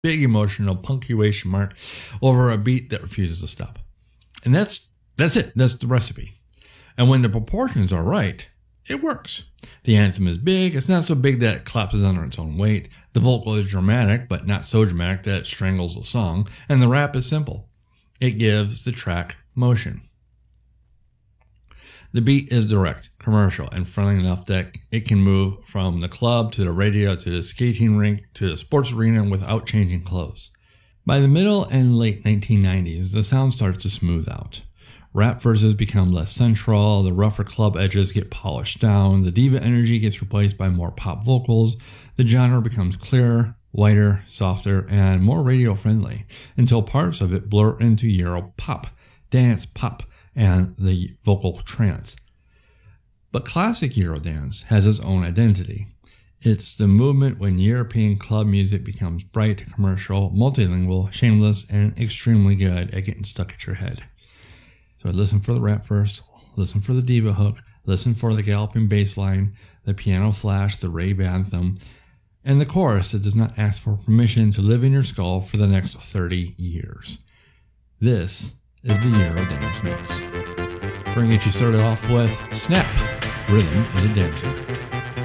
big emotional punctuation mark over a beat that refuses to stop. And that's it. That's the recipe. And when the proportions are right, it works. The anthem is big. It's not so big that it collapses under its own weight. The vocal is dramatic, but not so dramatic that it strangles the song. And the rap is simple. It gives the track motion. The beat is direct, commercial, and friendly enough that it can move from the club to the radio to the skating rink to the sports arena without changing clothes. By the middle and late 1990s, the sound starts to smooth out. Rap verses become less central, the rougher club edges get polished down, the diva energy gets replaced by more pop vocals, the genre becomes clearer, whiter, softer, and more radio-friendly, until parts of it blur into Euro pop, dance pop, and the vocal trance. But classic Eurodance has its own identity. It's the movement when European club music becomes bright, commercial, multilingual, shameless, and extremely good at getting stuck at your head. So listen for the rap verse, listen for the diva hook, listen for the galloping bass line, the piano flash, the rave anthem, and the chorus that does not ask for permission to live in your skull for the next 30 years. This is the Eurodance Mix. We're going to get you started off with Snap, Rhythm is a Dancer.